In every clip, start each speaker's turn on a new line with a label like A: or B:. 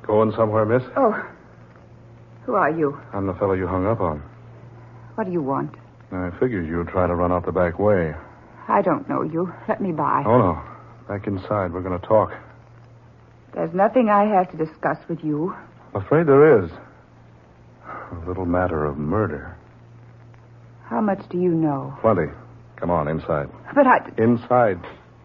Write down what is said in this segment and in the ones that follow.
A: Going somewhere, miss?
B: Oh. Who are you?
A: I'm the fellow you hung up on.
B: What do you want?
A: I figured you'd try to run out the back way.
B: I don't know you. Let me by.
A: Oh, no. Back inside. We're going to talk.
B: There's nothing I have to discuss with you.
A: I'm afraid there is. A little matter of murder.
B: How much do you know?
A: Plenty. Come on, inside.
B: But
A: Inside.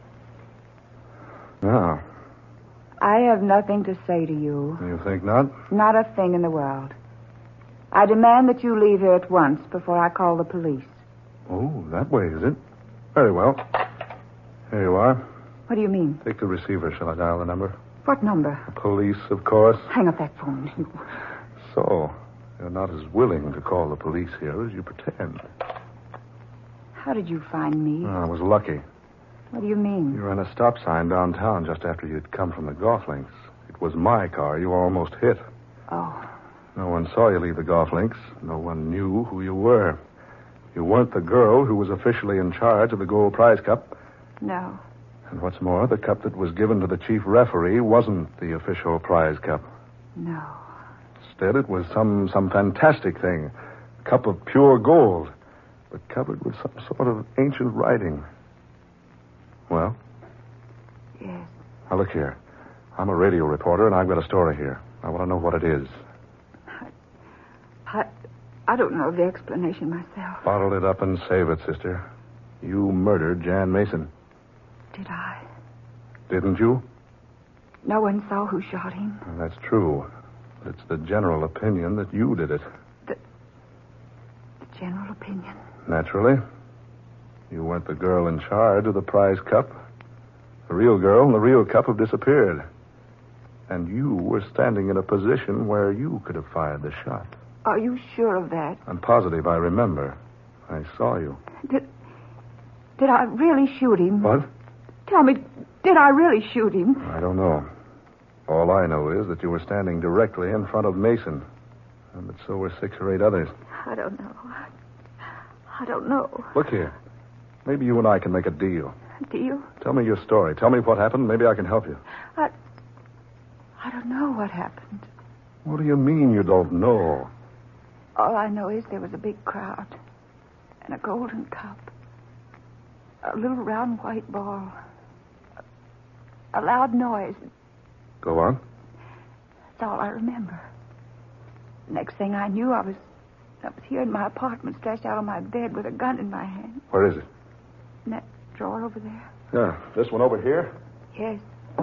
A: Now.
B: I have nothing to say to you.
A: You think not?
B: Not a thing in the world. I demand that you leave here at once before I call the police.
A: Oh, that way, is it? Very well. Here you are.
B: What do you mean?
A: Take the receiver. Shall I dial the number?
B: What number?
A: Police, of course.
B: Hang up that phone.
A: So, you're not as willing to call the police here as you pretend.
B: How did you find me?
A: I was lucky.
B: What do you mean?
A: You ran a stop sign downtown just after you'd come from the golf links. It was my car you almost hit.
B: Oh.
A: No one saw you leave the golf links. No one knew who you were. You weren't the girl who was officially in charge of the Gold Prize Cup.
B: No.
A: And what's more, the cup that was given to the chief referee wasn't the official prize cup.
B: No.
A: Instead, it was some fantastic thing. A cup of pure gold, but covered with some sort of ancient writing. Well?
B: Yes.
A: Now, look here. I'm a radio reporter, and I've got a story here. I want to know what it is.
B: I don't know the explanation myself.
A: Bottle it up and save it, sister. You murdered Jan Mason.
B: Did I?
A: Didn't you?
B: No one saw who shot him.
A: Well, that's true. But it's the general opinion that you did it.
B: The general opinion?
A: Naturally. You weren't the girl in charge of the prize cup. The real girl and the real cup have disappeared. And you were standing in a position where you could have fired the shot.
B: Are you sure of that?
A: I'm positive I remember. I saw you.
B: Did I really shoot him?
A: What?
B: Tell me, did I really shoot him?
A: I don't know. All I know is that you were standing directly in front of Mason. And that so were 6 or 8 others.
B: I don't know. I don't know.
A: Look here. Maybe you and I can make a deal.
B: Deal?
A: Tell me your story. Tell me what happened. Maybe I can help you.
B: I don't know what happened.
A: What do you mean you don't know?
B: All I know is there was a big crowd and a golden cup. A little round white ball. A loud noise.
A: Go on.
B: That's all I remember. Next thing I knew, I was here in my apartment, stretched out on my bed with a gun in my hand.
A: Where is it?
B: In that drawer over there.
A: Yeah. This one over here?
B: Yes.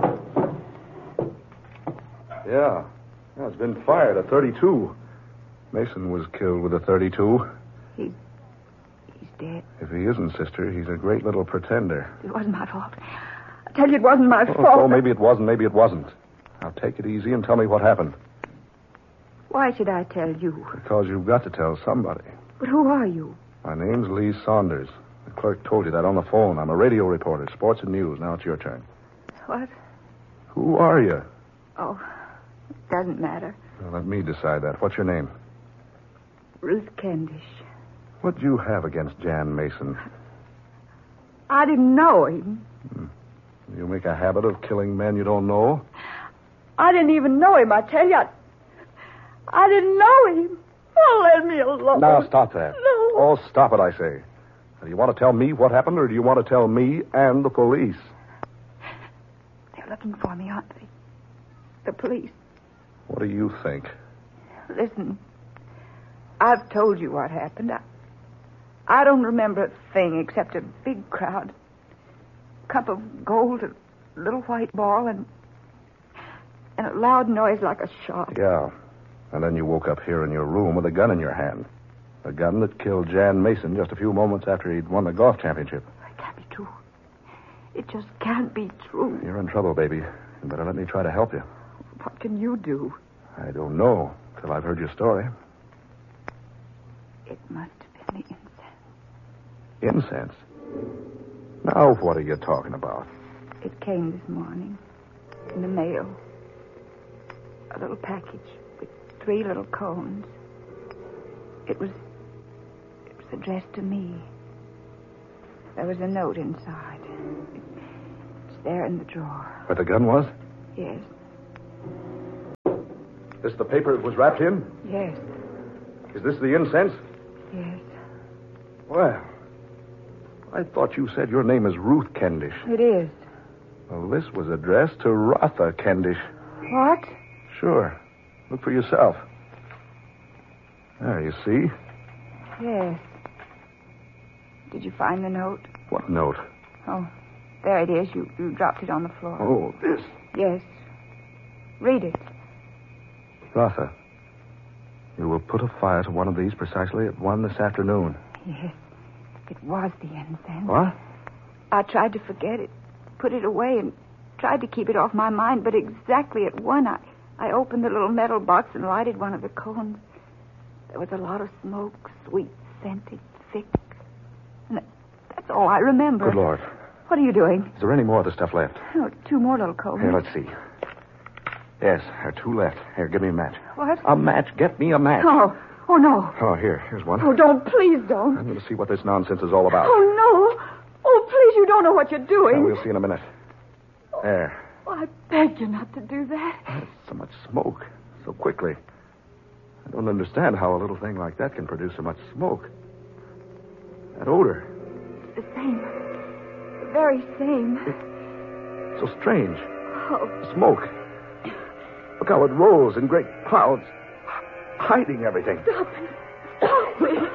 A: Yeah. It's been fired, a .32. Mason was killed with a .32.
B: He's dead.
A: If he isn't, sister, he's a great little pretender.
B: It wasn't my fault. I tell you, it wasn't my fault.
A: Oh, maybe it wasn't, maybe it wasn't. Now, take it easy and tell me what happened.
B: Why should I tell you?
A: Because you've got to tell somebody.
B: But who are you?
A: My name's Lee Saunders. The clerk told you that on the phone. I'm a radio reporter, sports and news. Now it's your turn.
B: What?
A: Who are you?
B: Oh, it doesn't matter.
A: Well, let me decide that. What's your name?
B: Ruth Kendish.
A: What do you have against Jan Mason?
B: I didn't know him.
A: You make a habit of killing men you don't know?
B: I didn't even know him, I tell you. I didn't know him. Oh, let me alone.
A: Now, stop that.
B: No.
A: Oh, stop it, I say. Do you want to tell me what happened, or do you want to tell me and the police?
B: They're looking for me, aren't they? The police.
A: What do you think?
B: Listen, I've told you what happened. I don't remember a thing except a big crowd, cup of gold, a little white ball, and a loud noise like a shot.
A: Yeah. And then you woke up here in your room with a gun in your hand. A gun that killed Jan Mason just a few moments after he'd won the golf championship.
B: It can't be true. It just can't be true.
A: You're in trouble, baby. You better let me try to help you.
B: What can you do?
A: I don't know till I've heard your story.
B: It must have been the incense.
A: Incense? Now what are you talking about?
B: It came this morning in the mail. A little package with 3 little cones. It was addressed to me. There was a note inside. It's there in the drawer.
A: Where the gun was?
B: Yes.
A: This the paper it was wrapped in?
B: Yes.
A: Is this the incense?
B: Yes.
A: Well, I thought you said your name is Ruth Kendish.
B: It is.
A: Well, this was addressed to Rotha Kendish.
B: What?
A: Sure. Look for yourself. There, you see?
B: Yes. Did you find the note?
A: What note?
B: Oh, there it is. You dropped it on the floor.
A: Oh, this.
B: Yes. Read it.
A: Rotha, you will put a fire to one of these precisely at 1 this afternoon.
B: Yes. It was the incense.
A: What?
B: I tried to forget it, put it away, and tried to keep it off my mind, but exactly at 1, I opened the little metal box and lighted one of the cones. There was a lot of smoke, sweet, scented, thick. And that's all I remember.
A: Good Lord.
B: What are you doing?
A: Is there any more of the stuff left?
B: Oh, 2 more little cones.
A: Here, let's see. Yes, there are 2 left. Here, give me a match.
B: What?
A: A match. Get me a match.
B: Oh no.
A: Oh, here's one.
B: Oh, don't, please don't.
A: I'm going to see what this nonsense is all about.
B: Oh, no. Oh, please, you don't know what you're doing.
A: Well, we'll see in a minute. There.
B: Oh, I beg you not to do that.
A: So much smoke. So quickly. I don't understand how a little thing like that can produce so much smoke. That odor.
B: The same. The very same.
A: So strange.
B: Oh,
A: Smoke. Look how it rolls in great clouds, hiding everything.
B: stop it. Stop it.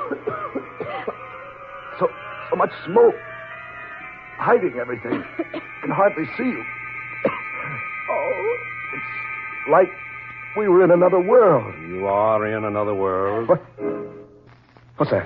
A: So much smoke, hiding everything. Can hardly see you.
B: Oh.
A: It's like we were in another world.
C: You are in another world.
A: What? What's that?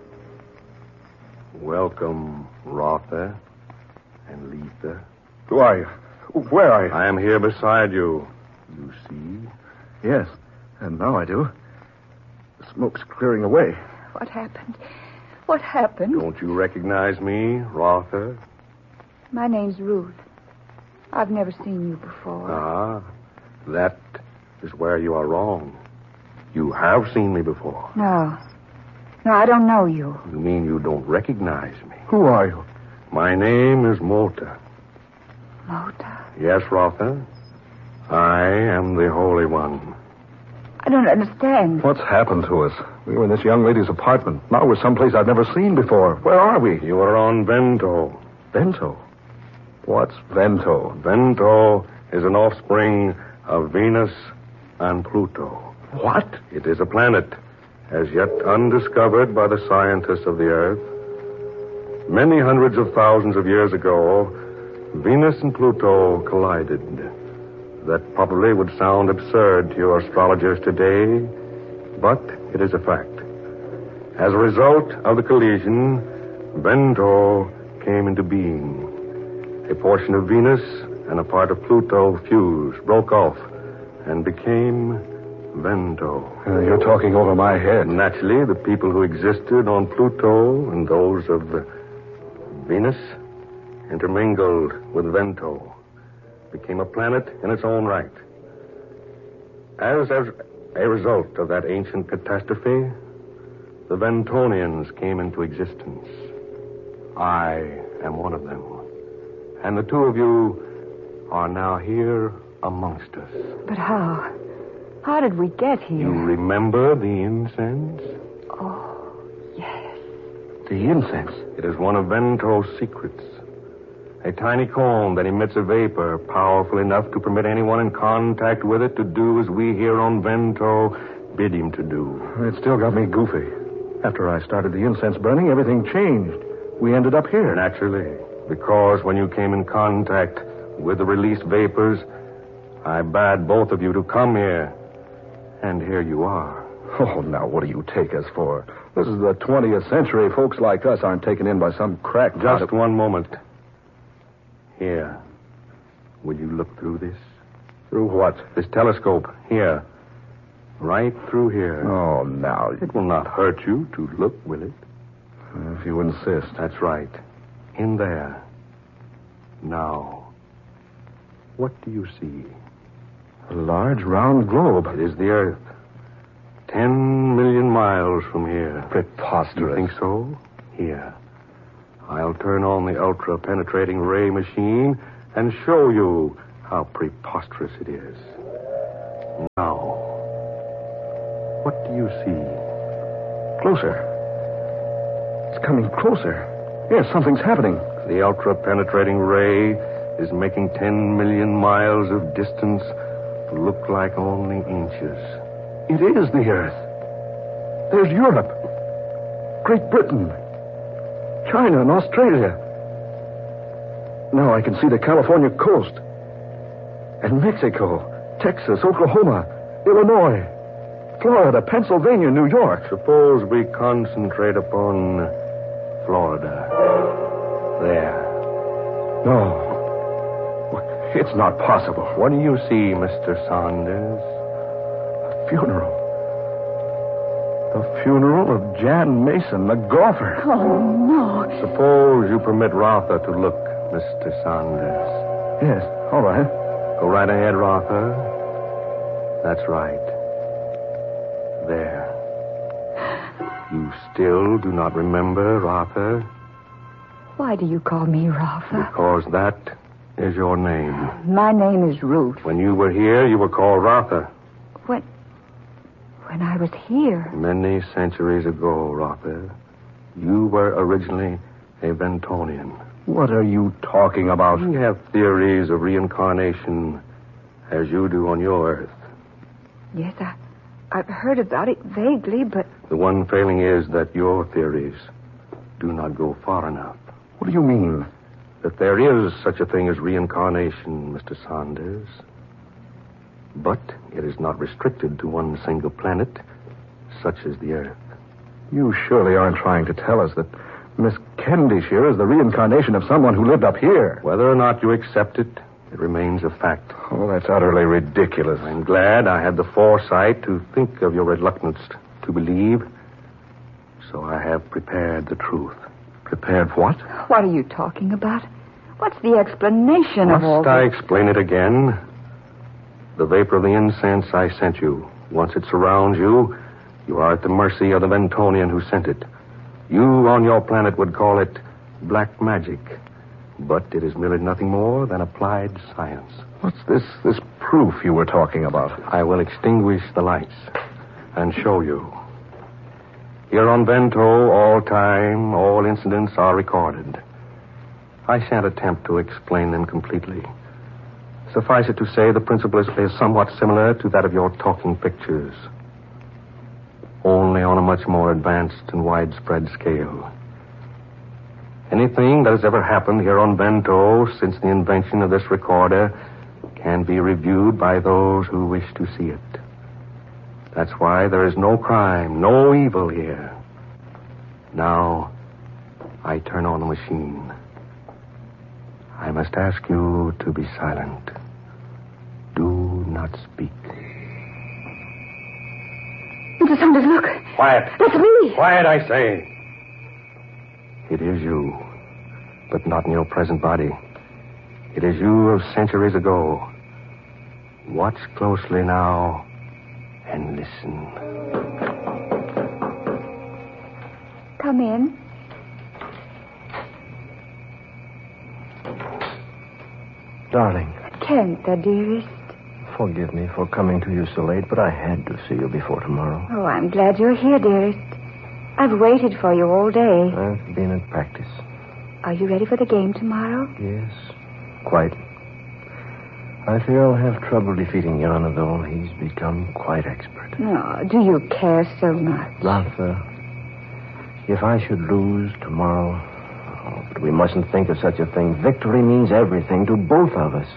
C: Welcome, Rotha and Letha.
A: Who are you? Where are you?
C: I am here beside you. You see?
A: Yes, and now I do. The smoke's clearing away.
B: What happened? What happened?
C: Don't you recognize me, Rotha?
B: My name's Ruth. I've never seen you before.
C: Ah, that is where you are wrong. You have seen me before.
B: No, I don't know you.
C: You mean you don't recognize me?
A: Who are you?
C: My name is Mota.
B: Mota?
C: Yes, Rotha. I am the Holy One.
B: I don't understand.
A: What's happened to us? We were in this young lady's apartment. Now we're someplace I've never seen before. Where are we?
C: You are on Vento.
A: Vento? What's Vento?
C: Vento is an offspring of Venus and Pluto.
A: What?
C: It is a planet as yet undiscovered by the scientists of the Earth. Many hundreds of thousands of years ago, Venus and Pluto collided. That probably would sound absurd to your astrologers today, but it is a fact. As a result of the collision, Vento came into being. A portion of Venus and a part of Pluto fused, broke off, and became Vento.
A: You're talking over my head.
C: Naturally, the people who existed on Pluto and those of Venus intermingled with Vento, became a planet in its own right. As a result of that ancient catastrophe, the Ventonians came into existence. I am one of them. And the 2 of you are now here amongst us.
B: But how? How did we get here?
C: You remember the incense?
B: Oh, yes.
A: The incense.
C: It is one of Vento's secrets. A tiny cone that emits a vapor powerful enough to permit anyone in contact with it to do as we here on Vento bid him to do.
A: It still got me goofy. After I started the incense burning, everything changed. We ended up here.
C: Naturally, because when you came in contact with the released vapors, I bade both of you to come here. And here you are.
A: Oh, now what do you take us for? This is the 20th century. Folks like us aren't taken in by some crack.
C: Just one moment. Here. Will you look through this?
A: Through what?
C: This telescope. Here. Right through here.
A: Oh, now.
C: It will not hurt you to look, will it?
A: If you insist.
C: That's right. In there. Now, what do you see?
A: A large, round globe.
C: It is the Earth. 10 million miles from here.
A: Preposterous.
C: You think so? Here. I'll turn on the ultra-penetrating ray machine and show you how preposterous it is. Now. do you see?
A: Closer. It's coming closer. Yes, something's happening.
C: The ultra-penetrating ray is making 10 million miles of distance look like only inches.
A: It is the Earth. There's Europe, Great Britain, China, and Australia. Now I can see the California coast. And Mexico, Texas, Oklahoma, Illinois, Florida, Pennsylvania, New York.
C: Suppose we concentrate upon Florida. There.
A: No. It's not possible.
C: What do you see, Mr. Saunders?
A: A funeral. The funeral of Jan Mason, the golfer.
B: Oh, no.
C: Suppose you permit Rotha to look, Mr. Saunders.
A: Yes, all right.
C: Go right ahead, Rotha. That's right. There. You still do not remember, Rotha?
B: Why do you call me Rotha?
C: Because that is your name.
B: My name is Ruth.
C: When you were here, you were called Rotha.
B: When I was here.
C: Many centuries ago, Rotha, you were originally a Ventonian.
A: What are you talking about?
C: We have theories of reincarnation as you do on your Earth.
B: Yes, I've heard about it vaguely, but...
C: The one failing is that your theories do not go far enough.
A: What do you mean?
C: That there is such a thing as reincarnation, Mr. Saunders. But it is not restricted to one single planet, such as the Earth.
A: You surely aren't trying to tell us that Miss Kendish here is the reincarnation of someone who lived up here.
C: Whether or not you accept it, it remains a fact.
A: Oh, that's utterly ridiculous.
C: I'm glad I had the foresight to think of your reluctance to believe. So I have prepared the truth.
A: Prepared what?
B: What are you talking about? What's the explanation of all
C: Must I
B: this?
C: explain it again? The vapor of the incense I sent you. Once it surrounds you, you are at the mercy of the Ventonian who sent it. You on your planet would call it black magic. But it is merely nothing more than applied science.
A: What's this proof you were talking about?
C: I will extinguish the lights and show you. Here on Vento, all time, all incidents are recorded. I shan't attempt to explain them completely. Suffice it to say, the principle is somewhat similar to that of your talking pictures, only on a much more advanced and widespread scale. Anything that has ever happened here on Vento since the invention of this recorder can be reviewed by those who wish to see it. That's why there is no crime, no evil here. Now, I turn on the machine. I must ask you to be silent. Do not speak.
B: Mr. Saunders, look.
C: Quiet.
B: That's me.
C: Quiet, I say. It is you, but not in your present body. It is you of centuries ago. Watch closely now and listen.
B: Come in.
D: Darling,
B: Kenta, dearest.
D: forgive me for coming to you so late, but I had to see you before tomorrow.
B: Oh, I'm glad you're here, dearest. I've waited for you all day.
D: I've been in practice.
B: Are you ready for the game tomorrow?
D: Yes, quite. I fear I'll have trouble defeating Yana, though. He's become quite expert.
B: Oh, do you care so much?
D: Rotha, if I should lose tomorrow... Oh, but we mustn't think of such a thing. Victory means everything to both of us.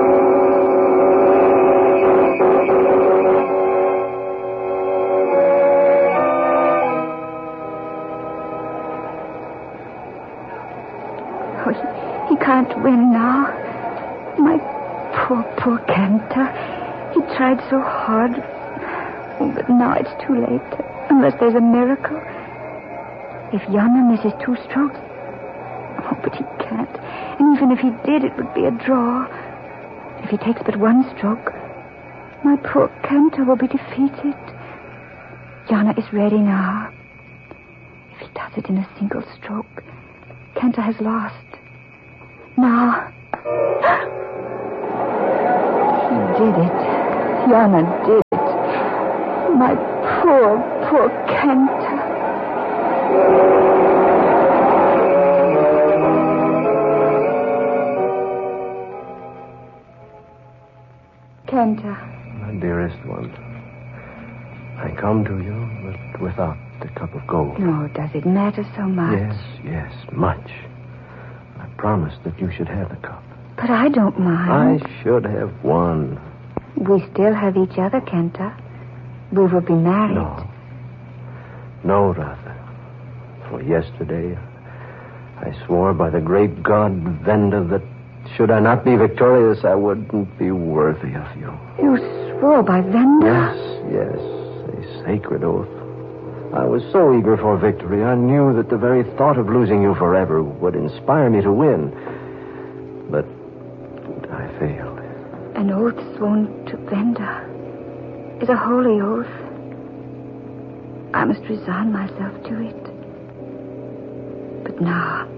B: Oh, he can't win now. My poor Kenta. He tried so hard. Oh, but now it's too late. Unless there's a miracle. If Yana misses 2 strokes... Oh, but he can't. And even if he did, it would be a draw. If he takes but 1 stroke, my poor Kenta will be defeated. Yana is ready now. If he does it in a single stroke, Kenta has lost. Now... He did it. Yana did it. My poor, poor Kenta. Kenta.
D: My dearest one, I come to you, but without the cup of gold.
B: No, does it matter so much?
D: Yes, much. I promised that you should have the cup.
B: But I don't mind.
D: I should have won.
B: We still have each other, Kenta. We will be married.
D: No, Ratha. For yesterday, I swore by the great god Venda that should I not be victorious, I wouldn't be worthy of you.
B: You swore by Venda?
D: Yes, a sacred oath. I was so eager for victory, I knew that the very thought of losing you forever would inspire me to win. But I failed.
B: An oath sworn to Venda is a holy oath. I must resign myself to it. But now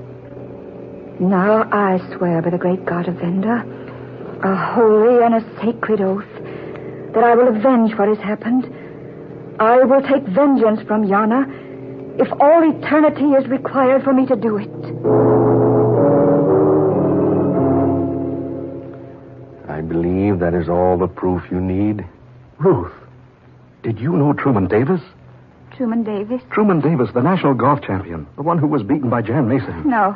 B: I swear by the great god of Venda, a holy and a sacred oath, that I will avenge what has happened. I will take vengeance from Yana if all eternity is required for me to do it.
C: I believe that is all the proof you need.
A: Ruth, did you know Truman Davis?
B: Truman Davis?
A: Truman Davis, the national golf champion. The one who was beaten by Jan Mason.
B: No,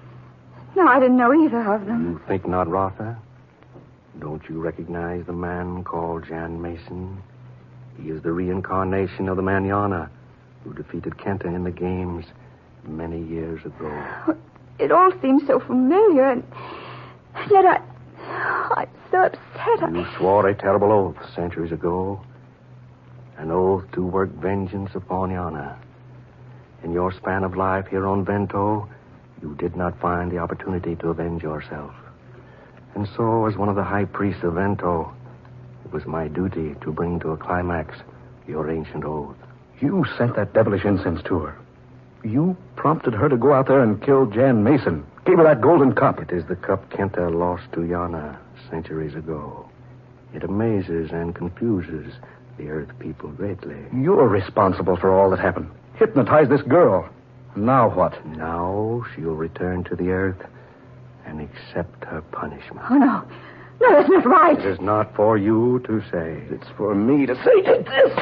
B: I didn't know either of them.
C: You think not, Rotha? Don't you recognize the man called Jan Mason? He is the reincarnation of the man Yana, who defeated Kenta in the games many years ago.
B: It all seems so familiar, and yet I'm so upset.
C: You swore a terrible oath centuries ago. An oath to work vengeance upon Yana. In your span of life here on Vento, you did not find the opportunity to avenge yourself. And so, as one of the high priests of Vento, it was my duty to bring to a climax your ancient oath.
A: You sent that devilish incense to her. You prompted her to go out there and kill Jan Mason. Gave her that golden cup.
C: It is the cup Kenta lost to Yana centuries ago. It amazes and confuses the Earth people greatly.
A: You're responsible for all that happened. Hypnotized this girl. Now what?
C: Now she'll return to the Earth and accept her punishment.
B: Oh, no. No, that's not right.
C: It is not for you to say.
A: It's for me to say. Take this.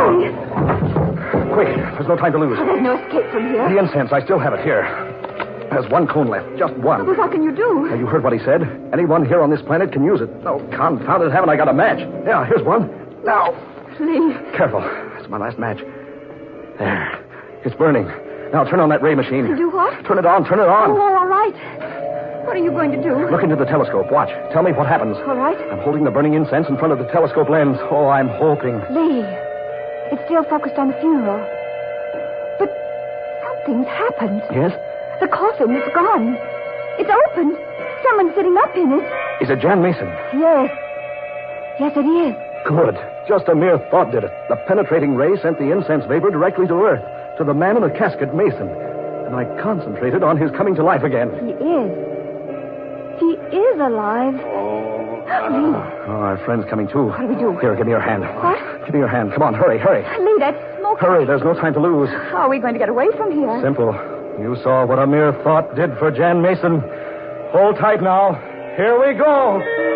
A: Quick, there's no time to lose.
B: There's no escape from here.
A: The incense, I still have it here. There's one cone left, just one.
B: Well, what can you do?
A: Now, you heard what he said. Anyone here on this planet can use it. Oh, confound it, haven't I got a match? Yeah, here's one. Now.
B: Please.
A: Careful. That's my last match. There. It's burning. Now, turn on that ray machine.
B: Do what?
A: Turn it on, turn it on.
B: Oh, all right. What are you going to do?
A: Look into the telescope. Watch. Tell me what happens.
B: All right.
A: I'm holding the burning incense in front of the telescope lens. Oh, I'm hoping.
B: Lee, it's still focused on the funeral. But something's happened.
A: Yes?
B: The coffin is gone. It's open. Someone's sitting up in it.
A: Is it Jan Mason?
B: Yes. Yes, it is.
A: Good. Just a mere thought did it. The penetrating ray sent the incense vapor directly to Earth, to the man in the casket, Mason. And I concentrated on his coming to life again.
B: He is. He is alive. Lee.
A: Oh, our friend's coming too.
B: What do we do?
A: Here, give me your hand.
B: What?
A: Give me your hand. Come on, hurry.
B: Lee, that smoke.
A: Hurry, there's no time to lose.
B: How are we going to get away from here?
A: Simple. You saw what a mere thought did for Jan Mason. Hold tight now. Here we go.